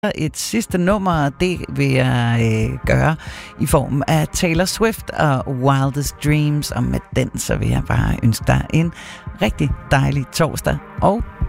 et sidste nummer, det vil jeg gøre i form af Taylor Swift og Wildest Dreams, og med den så vil jeg bare ønske dig en rigtig dejlig torsdag, og